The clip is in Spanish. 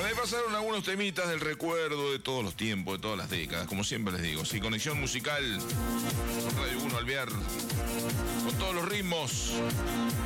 Bueno, ahí pasaron algunos temitas del recuerdo de todos los tiempos, de todas las décadas, como siempre les digo. Sí, conexión musical, Radio 1 Alvear, con todos los ritmos.